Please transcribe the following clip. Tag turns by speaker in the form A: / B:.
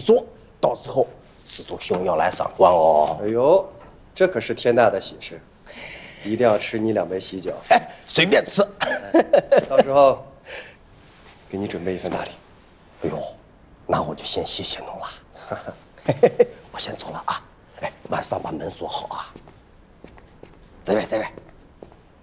A: 锁，到时候知都兄要来上官哦。
B: 哎呦，这可是天大的喜事，一定要吃你2杯喜酒。
A: 哎，随便吃。
B: 到时候给你准备一份大礼。
A: 哎呦，那我就先谢谢侬了。我先走了啊。哎，晚上把门锁好啊。这位。